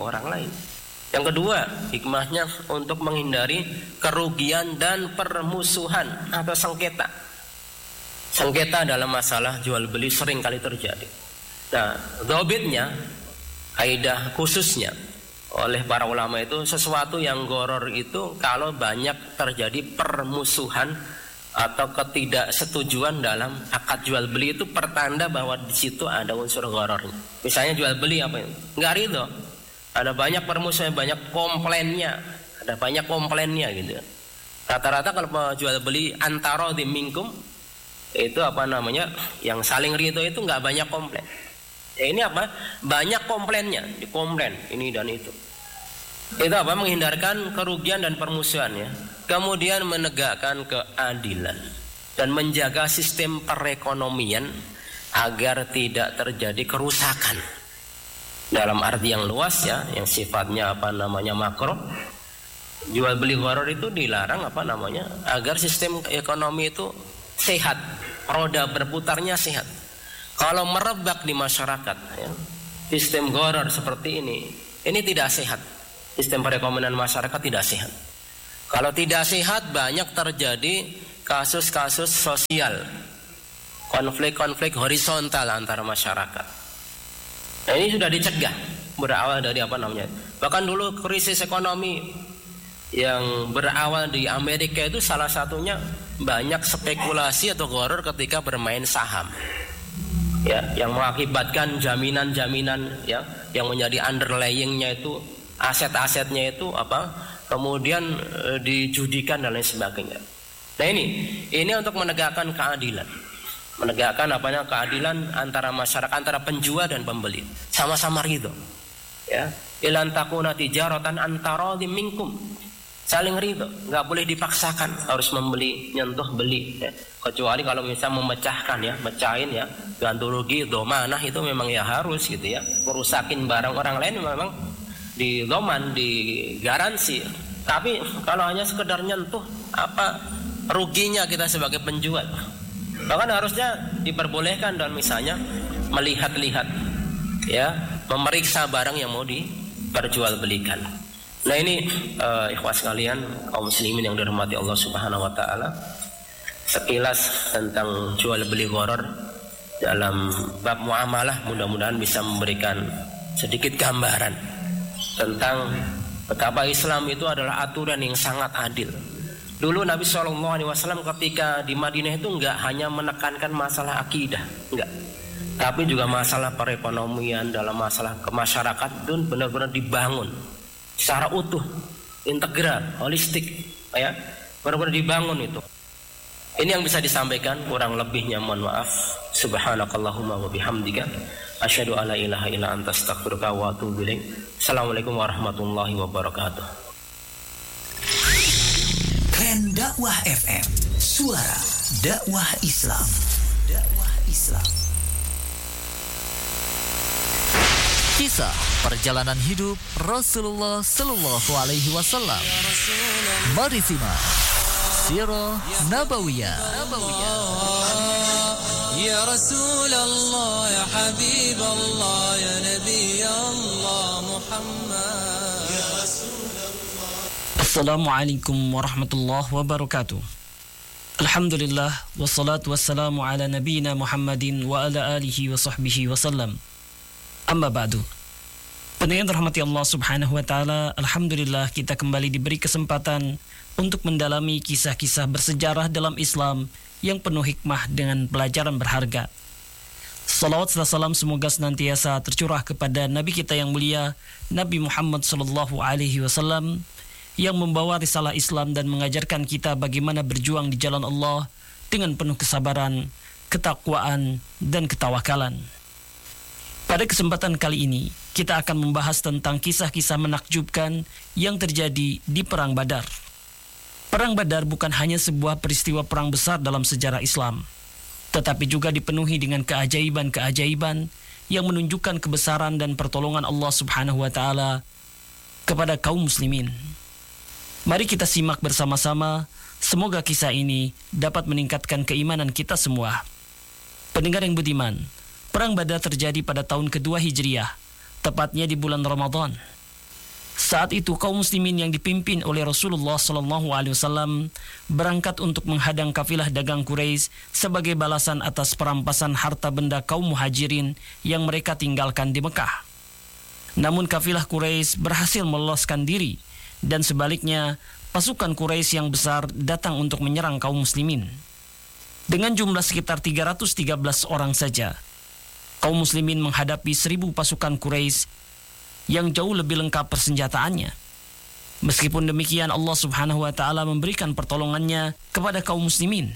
orang lain. Yang kedua, hikmahnya untuk menghindari kerugian dan permusuhan atau sengketa. Sengketa dalam masalah jual beli sering kali terjadi. Nah, dhabitnya, kaidah khususnya oleh para ulama itu, sesuatu yang gharar itu kalau banyak terjadi permusuhan atau ketidaksetujuan dalam akad jual beli, itu pertanda bahwa di situ ada unsur ghararnya. Misalnya jual beli apa ini? Enggak ridho. Ada banyak permusuhan, banyak komplainnya gitu. Rata-rata kalau jual beli antara di minkum itu yang saling ridho itu enggak banyak komplain. Ya ini banyak komplainnya, dikomplain ini dan itu. Itu menghindarkan kerugian dan permusuhan ya. Kemudian menegakkan keadilan dan menjaga sistem perekonomian agar tidak terjadi kerusakan. Dalam arti yang luas ya, yang sifatnya makro. Jual beli gharar itu dilarang agar sistem ekonomi itu sehat, roda berputarnya sehat. Kalau merebak di masyarakat ya, sistem gharar seperti ini tidak sehat. Sistem perekonomian masyarakat tidak sehat. Kalau tidak sehat, banyak terjadi kasus-kasus sosial, konflik-konflik horizontal antara masyarakat. Nah, ini sudah dicegah berawal dari bahkan dulu krisis ekonomi yang berawal di Amerika itu salah satunya banyak spekulasi atau gharar ketika bermain saham. Ya, yang mengakibatkan jaminan-jaminan ya, yang menjadi underlyingnya itu aset-asetnya itu kemudian dijudikan dan lain sebagainya. Nah ini untuk menegakkan keadilan. Menegakkan keadilan antara masyarakat, antara penjual dan pembeli, sama-sama ridho. Ya, ilan takuna tijaratan antara minkum, saling ridho, nggak boleh dipaksakan harus membeli, nyentuh beli. Ya. Kecuali kalau misalnya mecahin ya, ganti rugi, domanah itu memang ya harus gitu ya. Merusakin barang orang lain memang di doman, di garansi. Tapi kalau hanya sekedar nyentuh, ruginya kita sebagai penjual? Bahkan harusnya diperbolehkan dan misalnya melihat-lihat ya, memeriksa barang yang mau diperjualbelikan. Nah ini ikhwas sekalian, kaum muslimin yang dirahmati Allah Subhanahu wa taala, sekilas tentang jual beli gharar dalam bab muamalah, mudah-mudahan bisa memberikan sedikit gambaran tentang betapa Islam itu adalah aturan yang sangat adil. Dulu Nabi SAW ketika di Madinah itu enggak hanya menekankan masalah akidah, enggak, tapi juga masalah perekonomian, dalam masalah kemasyarakatan itu benar-benar dibangun secara utuh, integral, holistik, ya, benar-benar dibangun itu. Ini yang bisa disampaikan, kurang lebihnya mohon maaf. Subhanakallahumma wa bihamdika asyhadu alla ilaha illa anta astaghfiruka wa atubu ilaik. Assalamualaikum warahmatullahi wabarakatuh. Keren Dakwah FM, suara dakwah Islam. Dakwah Islam. Kisah perjalanan hidup Rasulullah Sallallahu Alaihi Wasallam. Mari simak Sirah Nabawiyah. Ya Rasulullah, ya Habibullah, ya Nabi Allah Muhammad. Ya Rasulullah. Assalamualaikum warahmatullahi wabarakatuh. Alhamdulillah, wassalatu wassalamu ala nabiyina Muhammadin wa ala alihi wa sahbihi wasallam. Amma ba'du. Pendengar rahmati Allah Subhanahu wa taala, alhamdulillah kita kembali diberi kesempatan untuk mendalami kisah-kisah bersejarah dalam Islam yang penuh hikmah dengan pelajaran berharga. Salawat serta salam semoga senantiasa tercurah kepada Nabi kita yang mulia, Nabi Muhammad sallallahu alaihi wasallam, yang membawa risalah Islam dan mengajarkan kita bagaimana berjuang di jalan Allah dengan penuh kesabaran, ketakwaan, dan ketawakalan. Pada kesempatan kali ini, kita akan membahas tentang kisah-kisah menakjubkan yang terjadi di Perang Badar. Perang Badar bukan hanya sebuah peristiwa perang besar dalam sejarah Islam, tetapi juga dipenuhi dengan keajaiban-keajaiban yang menunjukkan kebesaran dan pertolongan Allah Subhanahu wa taala kepada kaum muslimin. Mari kita simak bersama-sama, semoga kisah ini dapat meningkatkan keimanan kita semua. Pendengar yang budiman, Perang Badar terjadi pada tahun kedua Hijriah, tepatnya di bulan Ramadan. Saat itu kaum muslimin yang dipimpin oleh Rasulullah SAW berangkat untuk menghadang kafilah dagang Quraisy sebagai balasan atas perampasan harta benda kaum muhajirin yang mereka tinggalkan di Mekah. Namun kafilah Quraisy berhasil meloloskan diri dan sebaliknya pasukan Quraisy yang besar datang untuk menyerang kaum muslimin. Dengan jumlah sekitar 313 orang saja, kaum muslimin menghadapi 1.000 pasukan Quraisy yang jauh lebih lengkap persenjataannya. Meskipun demikian, Allah Subhanahu wa taala memberikan pertolongannya kepada kaum muslimin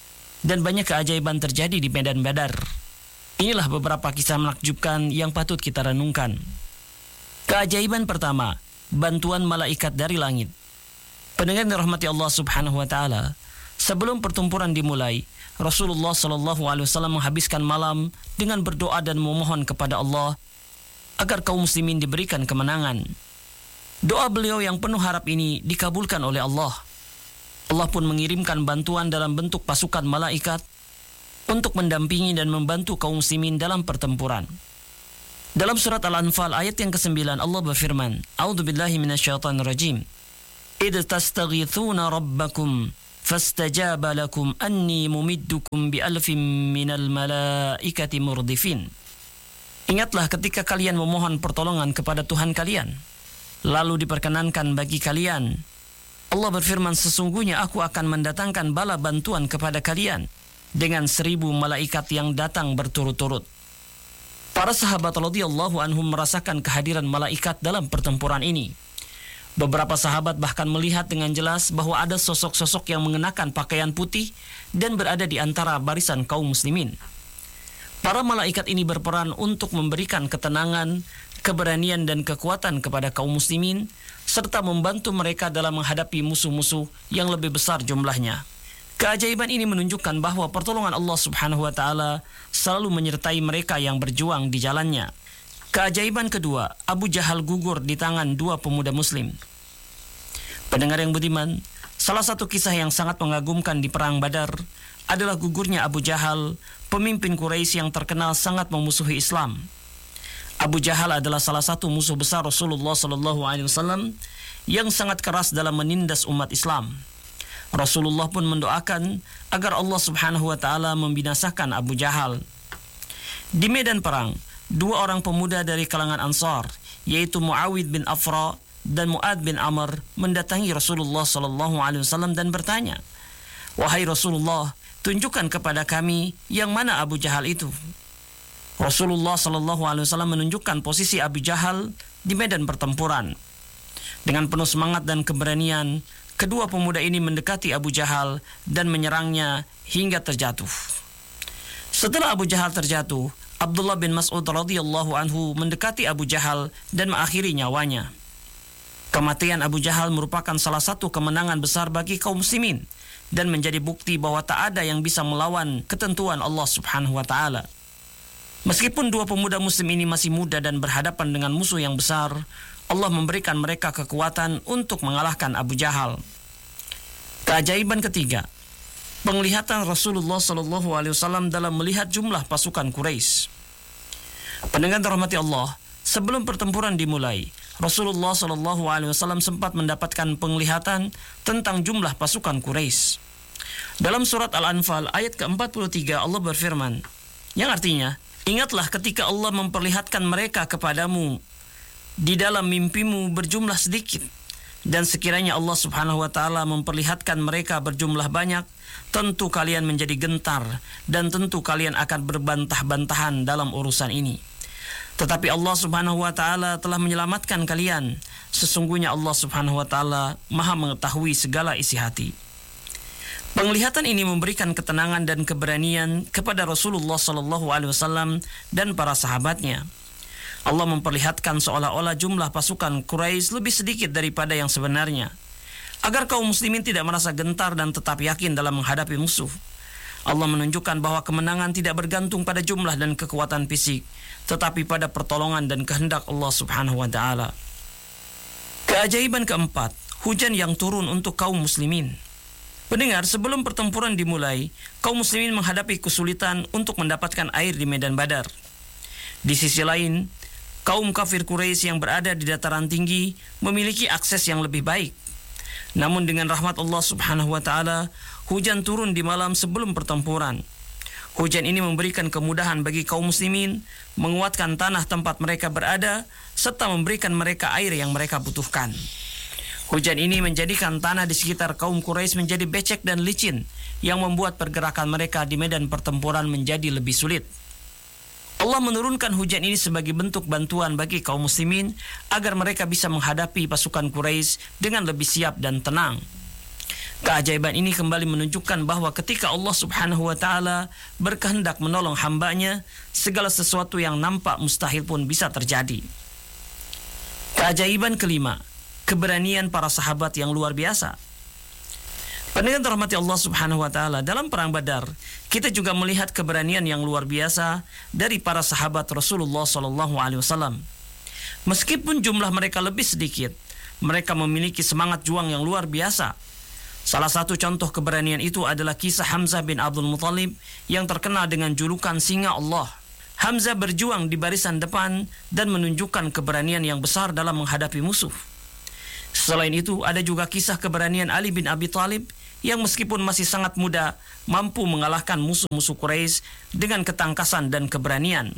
dan banyak keajaiban terjadi di medan Badar. Inilah beberapa kisah menakjubkan yang patut kita renungkan. Keajaiban pertama, bantuan malaikat dari langit. Pendengar dirahmati Allah Subhanahu wa taala, sebelum pertempuran dimulai, Rasulullah SAW menghabiskan malam dengan berdoa dan memohon kepada Allah agar kaum muslimin diberikan kemenangan. Doa beliau yang penuh harap ini dikabulkan oleh Allah. Allah pun mengirimkan bantuan dalam bentuk pasukan malaikat untuk mendampingi dan membantu kaum muslimin dalam pertempuran. Dalam surat Al-Anfal ayat yang ke-9 Allah berfirman, A'udzubillahi minasyaitonirrajim. Idh tastaghithuna rabbakum fastajaba lakum anni mumiddukum bi alfin minal malaikati murdifin. Ingatlah ketika kalian memohon pertolongan kepada Tuhan kalian, lalu diperkenankan bagi kalian. Allah berfirman, sesungguhnya aku akan mendatangkan bala bantuan kepada kalian dengan 1.000 malaikat yang datang berturut-turut. Para sahabat radhiyallahu anhum merasakan kehadiran malaikat dalam pertempuran ini. Beberapa sahabat bahkan melihat dengan jelas bahwa ada sosok-sosok yang mengenakan pakaian putih dan berada di antara barisan kaum muslimin. Para malaikat ini berperan untuk memberikan ketenangan, keberanian dan kekuatan kepada kaum muslimin serta membantu mereka dalam menghadapi musuh-musuh yang lebih besar jumlahnya. Keajaiban ini menunjukkan bahwa pertolongan Allah Subhanahu wa taala selalu menyertai mereka yang berjuang di jalannya. Keajaiban kedua, Abu Jahal gugur di tangan 2 pemuda muslim. Pendengar yang budiman, salah satu kisah yang sangat mengagumkan di perang Badar adalah gugurnya Abu Jahal, pemimpin Quraisy yang terkenal sangat memusuhi Islam. Abu Jahal adalah salah satu musuh besar Rasulullah SAW yang sangat keras dalam menindas umat Islam. Rasulullah pun mendoakan agar Allah Subhanahu wa taala membinasakan Abu Jahal. Di medan perang, 2 orang pemuda dari kalangan Ansar, yaitu Muawid bin Afra dan Mu'ad bin Amr, mendatangi Rasulullah SAW dan bertanya, "Wahai Rasulullah, tunjukkan kepada kami yang mana Abu Jahal itu." Rasulullah SAW menunjukkan posisi Abu Jahal di medan pertempuran. Dengan penuh semangat dan keberanian, kedua pemuda ini mendekati Abu Jahal dan menyerangnya hingga terjatuh. Setelah Abu Jahal terjatuh, Abdullah bin Mas'ud radhiyallahu anhu mendekati Abu Jahal dan mengakhiri nyawanya. Kematian Abu Jahal merupakan salah satu kemenangan besar bagi kaum muslimin dan menjadi bukti bahwa tak ada yang bisa melawan ketentuan Allah Subhanahu wa taala. Meskipun 2 pemuda muslim ini masih muda dan berhadapan dengan musuh yang besar, Allah memberikan mereka kekuatan untuk mengalahkan Abu Jahal. Keajaiban ketiga, penglihatan Rasulullah SAW dalam melihat jumlah pasukan Quraisy. Pendengar dirahmati Allah, sebelum pertempuran dimulai, Rasulullah SAW sempat mendapatkan penglihatan tentang jumlah pasukan Quraisy. Dalam surat Al-Anfal ayat ke-43 Allah berfirman, yang artinya, ingatlah ketika Allah memperlihatkan mereka kepadamu di dalam mimpimu berjumlah sedikit, dan sekiranya Allah Subhanahu wa taala memperlihatkan mereka berjumlah banyak, tentu kalian menjadi gentar dan tentu kalian akan berbantah-bantahan dalam urusan ini. Tetapi Allah Subhanahu wa taala telah menyelamatkan kalian. Sesungguhnya Allah Subhanahu wa taala Maha mengetahui segala isi hati. Penglihatan ini memberikan ketenangan dan keberanian kepada Rasulullah SAW dan para sahabatnya. Allah memperlihatkan seolah-olah jumlah pasukan Quraisy lebih sedikit daripada yang sebenarnya, agar kaum muslimin tidak merasa gentar dan tetap yakin dalam menghadapi musuh. Allah menunjukkan bahwa kemenangan tidak bergantung pada jumlah dan kekuatan fisik, tetapi pada pertolongan dan kehendak Allah Subhanahu wa taala. Keajaiban keempat, hujan yang turun untuk kaum muslimin. Pendengar, sebelum pertempuran dimulai, kaum muslimin menghadapi kesulitan untuk mendapatkan air di medan Badar. Di sisi lain, kaum kafir Quraisy yang berada di dataran tinggi memiliki akses yang lebih baik. Namun dengan rahmat Allah Subhanahu wa taala, hujan turun di malam sebelum pertempuran. Hujan ini memberikan kemudahan bagi kaum muslimin, menguatkan tanah tempat mereka berada, serta memberikan mereka air yang mereka butuhkan. Hujan ini menjadikan tanah di sekitar kaum Quraisy menjadi becek dan licin, yang membuat pergerakan mereka di medan pertempuran menjadi lebih sulit. Allah menurunkan hujan ini sebagai bentuk bantuan bagi kaum muslimin agar mereka bisa menghadapi pasukan Quraisy dengan lebih siap dan tenang. Keajaiban ini kembali menunjukkan bahwa ketika Allah Subhanahu wa taala berkehendak menolong hambanya, segala sesuatu yang nampak mustahil pun bisa terjadi. Keajaiban kelima, keberanian para sahabat yang luar biasa. Pendengar terhormati Allah Subhanahu wa taala, dalam perang Badar, kita juga melihat keberanian yang luar biasa dari para sahabat Rasulullah sallallahu alaihi wasallam. Meskipun jumlah mereka lebih sedikit, mereka memiliki semangat juang yang luar biasa. Salah satu contoh keberanian itu adalah kisah Hamzah bin Abdul Muthalib yang terkenal dengan julukan Singa Allah. Hamzah berjuang di barisan depan dan menunjukkan keberanian yang besar dalam menghadapi musuh. Selain itu, ada juga kisah keberanian Ali bin Abi Thalib yang meskipun masih sangat muda, mampu mengalahkan musuh-musuh Quraisy dengan ketangkasan dan keberanian.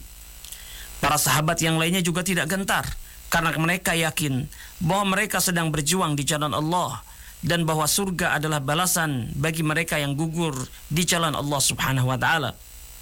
Para sahabat yang lainnya juga tidak gentar, karena mereka yakin bahwa mereka sedang berjuang di jalan Allah, dan bahwa surga adalah balasan bagi mereka yang gugur di jalan Allah Subhanahu wa taala.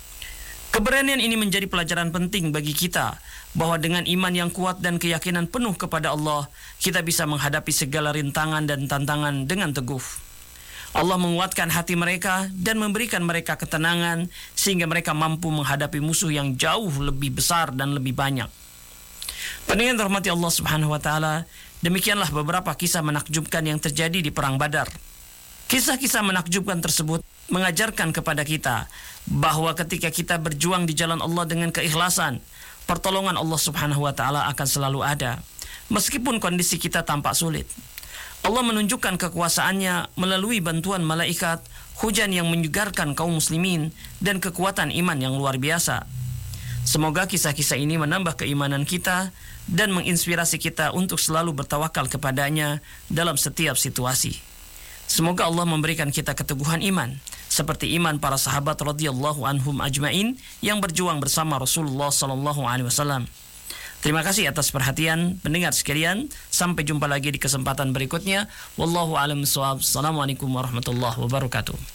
Keberanian ini menjadi pelajaran penting bagi kita, bahwa dengan iman yang kuat dan keyakinan penuh kepada Allah, kita bisa menghadapi segala rintangan dan tantangan dengan teguh. Allah menguatkan hati mereka dan memberikan mereka ketenangan sehingga mereka mampu menghadapi musuh yang jauh lebih besar dan lebih banyak. Pendengar terhormati Allah Subhanahu wa taala, demikianlah beberapa kisah menakjubkan yang terjadi di perang Badar. Kisah-kisah menakjubkan tersebut mengajarkan kepada kita bahwa ketika kita berjuang di jalan Allah dengan keikhlasan, pertolongan Allah Subhanahu wa taala akan selalu ada, meskipun kondisi kita tampak sulit. Allah menunjukkan kekuasaannya melalui bantuan malaikat, hujan yang menyegarkan kaum muslimin, dan kekuatan iman yang luar biasa. Semoga kisah-kisah ini menambah keimanan kita dan menginspirasi kita untuk selalu bertawakal kepadanya dalam setiap situasi. Semoga Allah memberikan kita keteguhan iman, seperti iman para sahabat radhiyallahu anhum ajmain yang berjuang bersama Rasulullah sallallahu alaihi wasallam. Terima kasih atas perhatian pendengar sekalian. Sampai jumpa lagi di kesempatan berikutnya. Wallahu a'lam bishawab. Assalamualaikum warahmatullahi wabarakatuh.